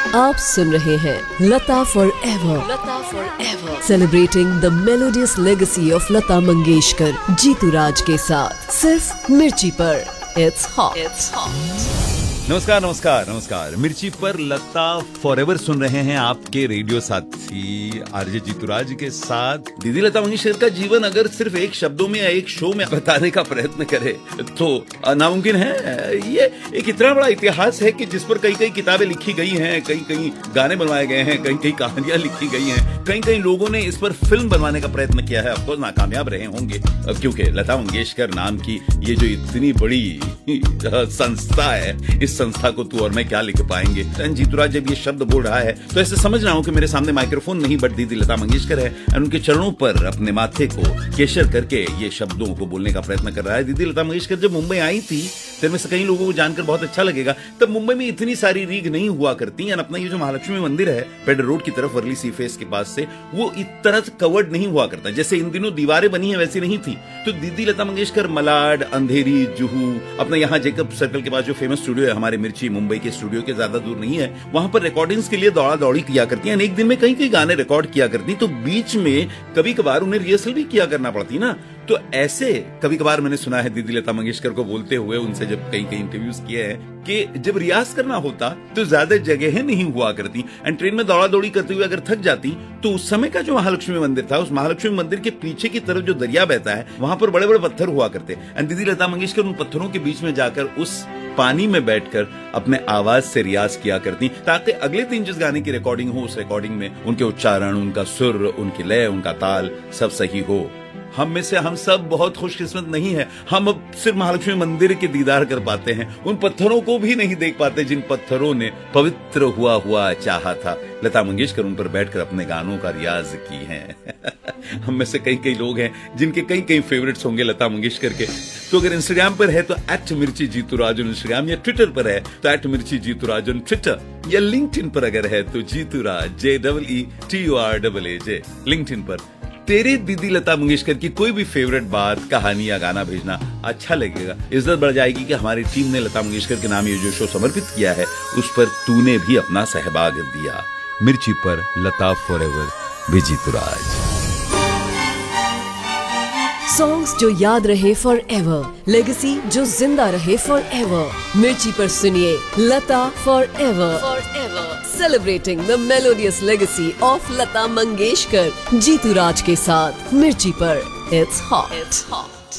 आप सुन रहे हैं लता for ever, celebrating the melodious legacy of Lata Mangeshkar, Jitu राज के साथ, सिर्फ मिर्ची पर। It's hot. नमस्कार। मिर्ची पर लता फॉरएवर सुन रहे हैं आपके रेडियो साथी आरजे जीतू राज के साथ। दीदी लता मंगेशकर का जीवन अगर सिर्फ एक शब्दों में या एक शो में बताने का प्रयत्न करे तो नामुमकिन है। ये एक इतना बड़ा इतिहास है कि जिस पर कई किताबें लिखी गई हैं, कई गाने बनवाए गए हैं, कई कहानियां लिखी गई हैं, कई लोगों ने इस पर फिल्म बनवाने का प्रयत्न किया है। अफकोर्स नाकामयाब रहे होंगे क्योंकि लता मंगेशकर नाम की ये जो इतनी बड़ी संस्था है, इस संस्था को तू और मैं क्या लिख पाएंगे। जीतू राज जब ये शब्द बोल रहा है तो ऐसे समझ रहा हूं कि मेरे सामने माइक्रोफोन नहीं बट दीदी लता मंगेशकर है और उनके चरणों पर अपने माथे को केशर करके ये शब्दों को बोलने का प्रयत्न कर रहा है। दीदी लता मंगेशकर जब मुंबई आई थी, तेरे में से कई लोगों को जानकर बहुत अच्छा लगेगा, तब मुंबई में इतनी सारी रीग नहीं हुआ करती। अपना ये जो महालक्ष्मी मंदिर है पेडर रोड की तरफ वर्ली सी फेस के पास से, वो इतना कवर्ड नहीं हुआ करता। जैसे इन दिनों दीवारें बनी है वैसी नहीं थी। तो दीदी लता मंगेशकर मलाड, अंधेरी, जुहू, अपना यहाँ जेकब सर्कल के पास जो फेमस स्टूडियो है हमारे मिर्ची, मुंबई के स्टूडियो के ज्यादा दूर नहीं है, वहां पर रिकॉर्डिंग्स के लिए दौड़ा दौड़ी किया करती हैं। एक दिन में कई गाने रिकॉर्ड किया करती, तो बीच में कभी कभार उन्हें रिहर्सल भी किया करना पड़ती ना। तो ऐसे कभी कभार मैंने सुना है दीदी लता मंगेशकर को बोलते हुए, उनसे जब कई इंटरव्यूज किए हैं, कि जब रियाज करना होता तो ज्यादा जगह नहीं हुआ करती एंड ट्रेन में दौड़ा दौड़ी करते हुए अगर थक जाती तो उस समय का जो महालक्ष्मी मंदिर था, उस महालक्ष्मी मंदिर के पीछे की तरफ जो दरिया बहता है वहां पर बड़े बड़े पत्थर हुआ करते एंड दीदी लता मंगेशकर उन पत्थरों के बीच में जाकर उस पानी में बैठकर अपने आवाज से रियाज किया करती, ताकि अगले दिन जिस गाने की रिकॉर्डिंग हो उस रिकॉर्डिंग में उनके उच्चारण, उनका सुर, उनकी लय, उनका ताल सब सही हो। हम में से हम सब बहुत खुशकिस्मत नहीं है, हम अब सिर्फ महालक्ष्मी मंदिर के दीदार कर पाते हैं, उन पत्थरों को भी नहीं देख पाते जिन पत्थरों ने पवित्र हुआ चाहा था। लता मंगेशकर उन पर बैठकर अपने गानों का रियाज की है। हम में से कई लोग हैं जिनके कई फेवरेट्स होंगे लता मंगेशकर के। तो अगर इंस्टाग्राम पर है तो @मिर्ची जीतू राज इंस्टाग्राम, या ट्विटर पर है तो @मिर्ची जीतू राज ट्विटर, या लिंक्डइन पर अगर है तो जीतू राज JEETURAAJ लिंक्डइन पर। तेरे दीदी लता मंगेशकर की कोई भी फेवरेट बात, कहानी या गाना भेजना अच्छा लगेगा। इज्जत बढ़ जाएगी कि हमारी टीम ने लता मंगेशकर के नाम ये जो शो समर्पित किया है उस पर तूने भी अपना सहभाग दिया। मिर्ची पर लता फॉरएवर भी जीतू राज। सॉन्ग्स जो याद रहे फॉर एवर, लेगेसी जो जिंदा रहे फॉर एवर। मिर्ची पर सुनिए लता for ever, celebrating the melodious legacy of Lata Mangeshkar, Jitu राज के साथ, मिर्ची पर। It's hot.